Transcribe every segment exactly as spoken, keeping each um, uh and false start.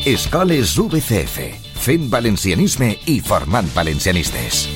Escoles U B C F, fent valencianisme y formant valencianistes.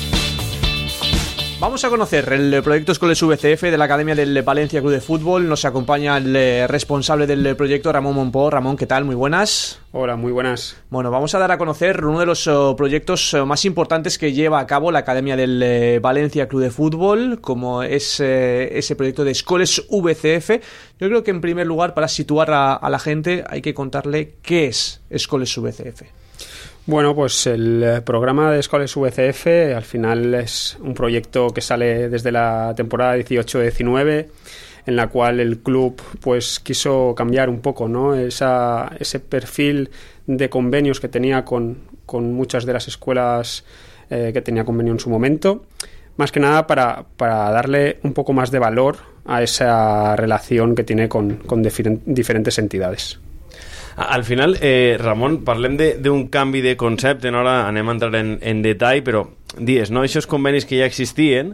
Vamos a conocer el proyecto Escoles U B C F de la Academia del Valencia Club de Fútbol. Nos acompaña el responsable del proyecto, Ramón Mompó. Ramón, ¿qué tal? Muy buenas. Hola, muy buenas. Bueno, vamos a dar a conocer uno de los uh, proyectos uh, más importantes que lleva a cabo la Academia del uh, Valencia Club de Fútbol, como es uh, ese proyecto de Escoles U B C F. Yo creo que en primer lugar, para situar a, a la gente, hay que contarle qué es Escoles U B C F. Bueno, pues el programa de Escoles U B C F al final es un proyecto que sale desde la temporada dieciocho diecinueve, en la cual el club pues quiso cambiar un poco, ¿no? Esa, ese perfil de convenios que tenía con, con muchas de las escuelas eh, que tenía convenio en su momento, más que nada para, para darle un poco más de valor a esa relación que tiene con, con diferent, diferentes entidades. Al final, eh, Ramon, parlem d'un canvi de concepte, no? Ara anem a entrar en, en detall, però dies, no? Aquests convenis que ja existien,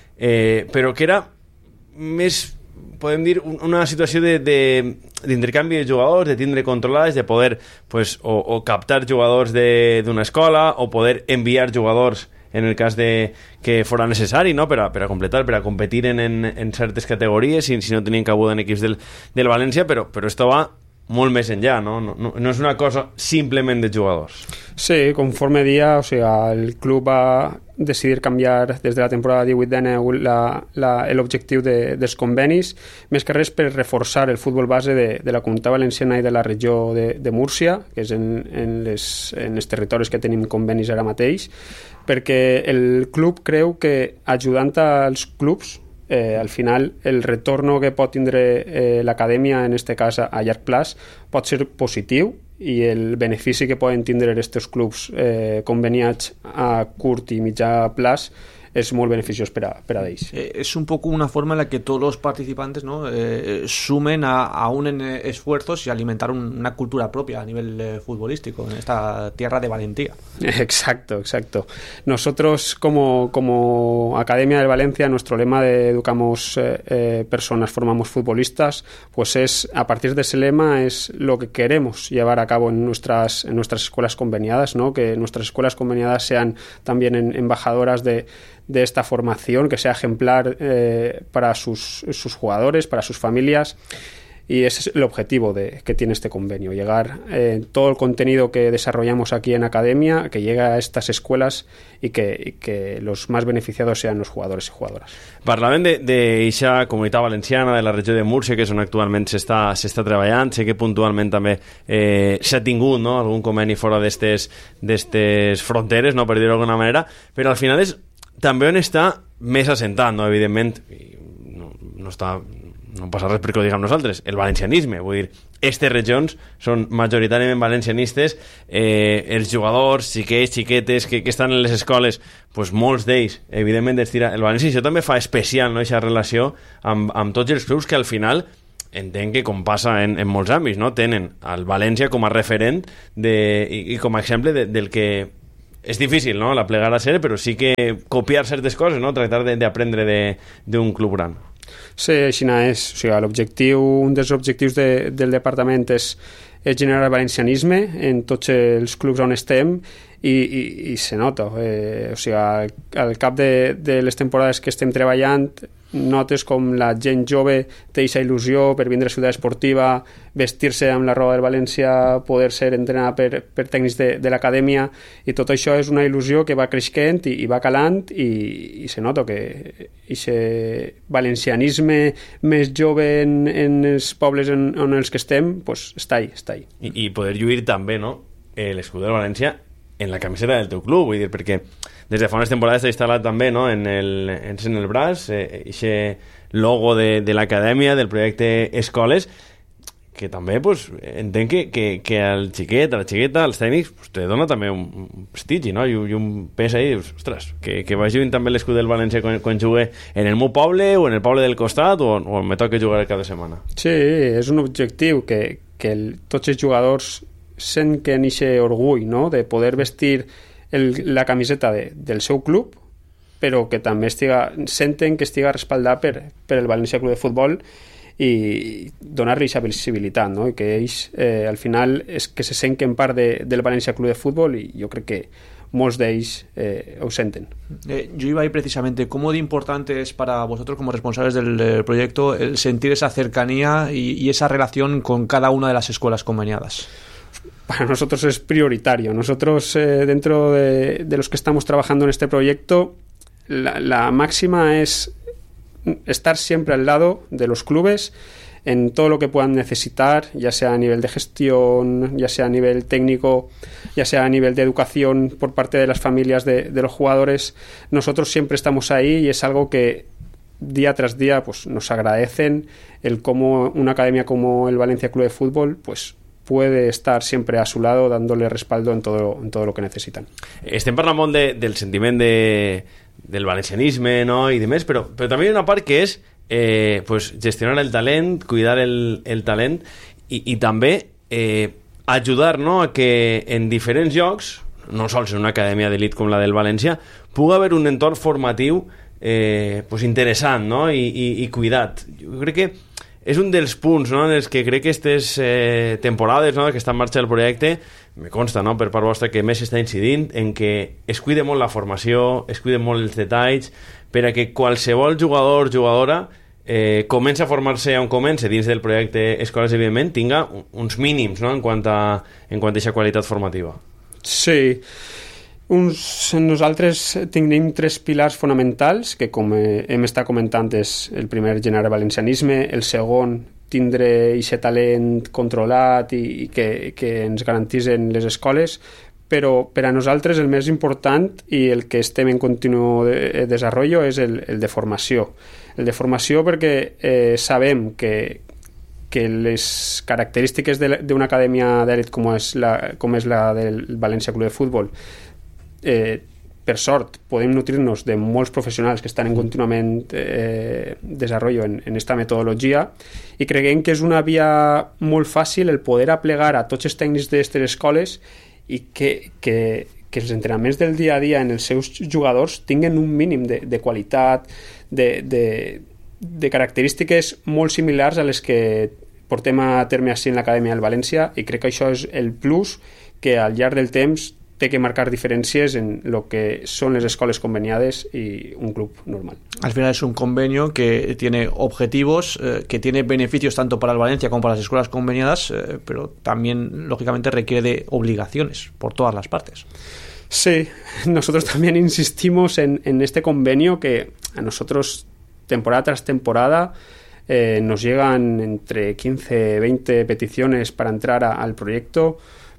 eh, però que era més, podem dir, una situació de, de, d'intercanvi de jugadors, de tindre controlades, de poder pues, o, o captar jugadors d'una escola o poder enviar jugadors en el cas de que fora necessari, no? per, a, per a completar, per a competir en, en, en certes categories, si, si no tenien cabuda en equips del, del València, però, però esto va molt més enllà, no? No, no, no és una cosa simplement de jugadors. Sí, conforme dia, o sea, el club va decidir canviar des de la temporada divuit dinou l'objectiu de, dels convenis, més que res per reforçar el futbol base de, de la Comunitat Valenciana i de la regió de, de Múrcia, que és en, en, les, en els territoris que tenim convenis ara mateix, perquè el club creu que ajudant als clubs Eh, al final el retorno que pot tindre eh, l'acadèmia en este cas a, a llarg plaç pot ser positiu i el benefici que poden tindre aquests clubs eh, conveniats a curt i mitjà plaç es molt beneficiós per a, per a ells. Eh, es un poco una forma en la que todos los participantes, ¿no? eh, sumen a, a unen esfuerzos y alimentar un, una cultura propia a nivel eh, futbolístico en esta tierra de valentía. Exacto, exacto. Nosotros como, como Academia del Valencia, nuestro lema de educamos eh, eh, personas, formamos futbolistas, pues es, a partir de ese lema es lo que queremos llevar a cabo en nuestras, en nuestras escuelas conveniadas, ¿no? Que nuestras escuelas conveniadas sean también en, embajadoras de de esta formación, que sea ejemplar eh, para sus, sus jugadores, para sus familias, y ese es el objetivo de, que tiene este convenio, llegar eh, todo el contenido que desarrollamos aquí en Academia, que llegue a estas escuelas y que, y que los más beneficiados sean los jugadores y jugadoras. Parlàvem d'eixa comunitat valenciana, de la regió de Múrcia, que és on actualment s'està, s'està treballant. Sé que puntualment també eh, s'ha tingut, no?, algun conveni fora d'estes fronteres, no?, per dir-ho d'alguna manera, però al final és també on està més assentat, no? Evidentment, no, no, està, no passa res perquè ho diguem nosaltres, el valencianisme, vull dir, aquestes regions són majoritàriament valencianistes, eh, els jugadors, xiquets, xiquetes que, que estan en les escoles, pues molts d'ells, evidentment, estira el valencià, això també fa especial, no?, aquesta relació amb, amb tots els clubs que al final entenc que, com passa en, en molts àmbits, no?, tenen el València com a referent de, i, i com a exemple de, del que és difícil, no?, la plegar a ser, però sí que copiar certes coses, no?, tractar d'aprendre d'un club gran. Sí, així és. O sigui, l'objectiu, un dels objectius de, del departament és, és generar valencianisme en tots els clubs on estem i, i, i se nota. Eh, o sigui, al, al cap de, de les temporades que estem treballant notes com la gent jove té aquesta il·lusió per vindre a Ciutat Esportiva, vestir-se amb la roba del València, poder ser entrenat per, per tècnics de, de l'acadèmia, i tot això és una il·lusió que va creixent i, i va calant, i, i se nota que aquest valencianisme més jove en, en els pobles en, en els que estem, pues, està ahí, està ahí. I, i poder lluir també, no?, l'escut del València en la camiseta del teu club, vull dir, perquè des de fa unes temporades s'ha instal·lat també, no?, en el, en el braç aquest eh, logo de, de l'acadèmia, del projecte Escoles, que també pues, entenc que, que, que al xiquet, a la xiqueta, als tècnics, pues, te dona també un, un prestigi, no?, i, i un pes ahí, dius, ostres, que, que vagi també l'escut del València quan, quan jugue en el meu poble o en el poble del costat o, o me toca jugar cada setmana. Sí, és un objectiu que, que el, tots els jugadors sent que en aquest orgull, no?, de poder vestir el, la camiseta de, del seu club, però que també estiga, senten que estiga respaldat per, per el València Club de Futbol, i donar-li aquesta visibilitat, no? I que ells eh, al final és que se senten part de, del València Club de Fútbol, i jo crec que muchos de ellos eh, lo sienten. Eh, yo iba ahí precisamente, ¿cómo de importante es para vosotros como responsables del, del proyecto el sentir esa cercanía y, y esa relación con cada una de las escuelas conveniadas? Para nosotros es prioritario. Nosotros, eh, dentro de, de los que estamos trabajando en este proyecto, la, la máxima es estar siempre al lado de los clubes en todo lo que puedan necesitar, ya sea a nivel de gestión, ya sea a nivel técnico, ya sea a nivel de educación por parte de las familias de, de los jugadores. Nosotros siempre estamos ahí y es algo que día tras día pues nos agradecen, el cómo una academia como el Valencia Club de Fútbol pues puede estar siempre a su lado dándole respaldo en todo, en todo lo que necesitan. Estem parlant molt de, del sentiment de, del valencianisme, no? I demés, però, però també hi ha una part que és eh, pues, gestionar el talent, cuidar el, el talent i, i també eh, ajudar, no, a que en diferents llocs, no sols en una acadèmia d'elit com la del València, pugui haver un entorn formatiu eh, pues interessant, no? I, i, i cuidat. Jo crec que és un dels punts, no?, en els que crec que aquestes eh, temporades, no?, que està en marxa el projecte, me consta, no?, per part vostra que més està incidint en que es cuide molt la formació, es cuiden molt els detalls, per a que qualsevol jugador, jugadora, eh, comença a formar-se on comença dins del projecte Escoles, evidentment, tinga uns mínims, no?, en quant a, en quant a aquesta qualitat formativa. Sí. Uns, nosaltres tenim tres pilars fonamentals que, com hem estat comentant, és el primer, generar valencianisme, el segon, tindre aquest talent controlat i, i que, que ens garantitzen les escoles, però per a nosaltres el més important i el que estem en continu de, desenvolupament és el, el de formació. El de formació perquè eh, sabem que que les característiques d'una acadèmia d'èlit com és la, com és la del València Club de Futbol, Eh, per sort podem nutrir-nos de molts professionals que estan en contínuament eh, desenvolupament en, en esta metodologia, i creiem que és una via molt fàcil el poder aplegar a tots els tècnics d'aquestes escoles i que, que, que els entrenaments del dia a dia en els seus jugadors tinguen un mínim de, de qualitat, de, de, de característiques molt similars a les que portem a terme així en l'Acadèmia del València, i crec que això és el plus que al llarg del temps té que marcar diferencias en lo que son las escuelas conveniadas y un club normal. Al final es un convenio que tiene objetivos, eh, que tiene beneficios tanto para el Valencia como para las escuelas conveniadas, eh, pero también, lógicamente, requiere de obligaciones por todas las partes. Sí, nosotros también insistimos en, en este convenio que a nosotros, temporada tras temporada, eh, nos llegan entre quince, veinte peticiones para entrar a, al proyecto.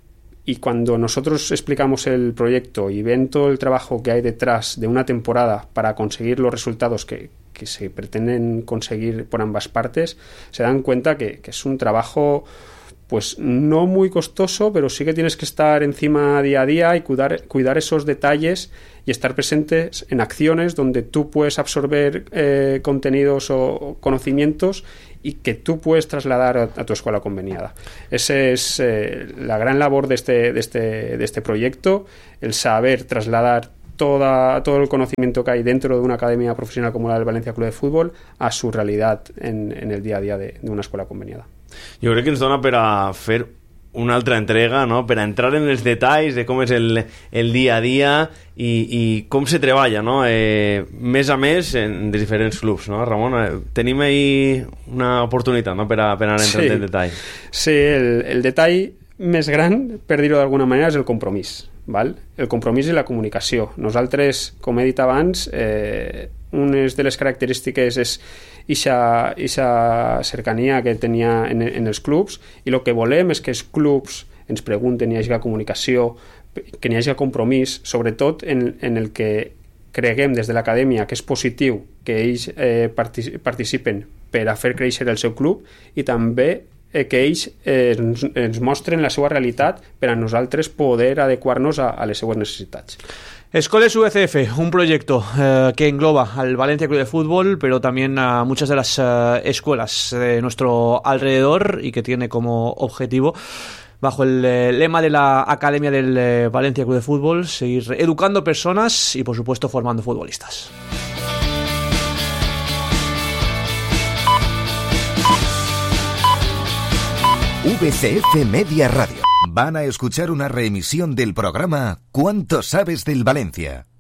Y cuando nosotros explicamos el proyecto y ven todo el trabajo que hay detrás de una temporada para conseguir los resultados que, que se pretenden conseguir por ambas partes, se dan cuenta que, que es un trabajo pues no muy costoso, pero sí que tienes que estar encima día a día y cuidar, cuidar esos detalles y estar presentes en acciones donde tú puedes absorber eh, contenidos o conocimientos y que tú puedes trasladar a, a tu escuela conveniada. Esa es eh, la gran labor de este, de, este, de este proyecto, el saber trasladar toda, todo el conocimiento que hay dentro de una academia profesional como la del Valencia Club de Fútbol a su realidad en, en el día a día de, de una escuela conveniada. Jo crec que ens dona per a fer una altra entrega, no?, per a entrar en els detalls de com és el, el dia a dia i, i com se treballa, no?, eh, més a més en diferents clubs, no, Ramon? Eh, tenim ahí una oportunitat, no?, per a, per a entrar sí. en el detall. Sí, el, el detall més gran, per dir-ho d'alguna manera, és el compromís, val? El compromís i la comunicació. Nosaltres, com he dit abans, eh, una de les característiques és aquesta cercania que tenia en, en els clubs, i el que volem és que els clubs ens pregunten, hi hagi comunicació, que hi hagi compromís, sobretot en, en el que creguem des de l'acadèmia que és positiu que ells eh, participen per a fer créixer el seu club, i també eh, que ells eh, ens, ens mostren la seva realitat per a nosaltres poder adequar-nos a, a les seues necessitats. Escoles U V C F, un proyecto eh, que engloba al Valencia Club de Fútbol, pero también a muchas de las eh, escuelas de nuestro alrededor, y que tiene como objetivo, bajo el eh, lema de la Academia del eh, Valencia Club de Fútbol, seguir educando personas y, por supuesto, formando futbolistas. V C F Media Radio. Van a escuchar una reemisión del programa ¿Cuánto sabes del Valencia?